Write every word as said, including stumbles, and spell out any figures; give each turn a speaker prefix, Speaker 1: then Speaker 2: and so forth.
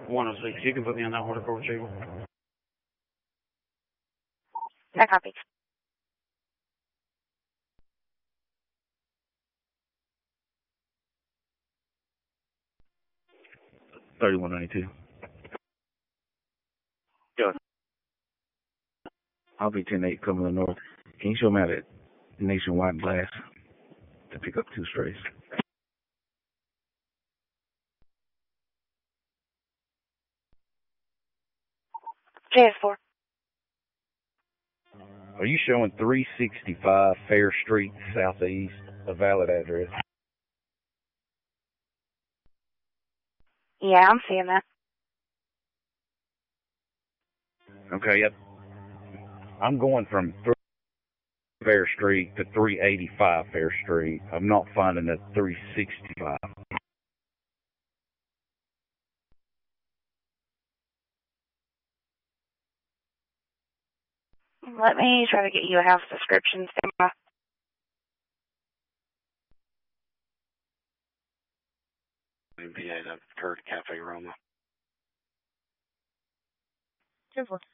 Speaker 1: one oh six. You can put me on that order for retrieval.
Speaker 2: I copy.
Speaker 1: thirty-one ninety-two. Go. I'll be ten eight coming to the north. Can you show me how that nationwide glass to pick up two strays?
Speaker 2: J S four.
Speaker 1: Are you showing three sixty-five Fair Street Southeast, a valid address?
Speaker 2: Yeah, I'm seeing that.
Speaker 1: Okay, yep. I'm going from three Fair Street to three eighty-five Fair Street. I'm not finding the three sixty-five.
Speaker 2: Let me try to get you a house description. Stand by.
Speaker 1: P A, the Kurt Cafe Roma.
Speaker 2: ten four.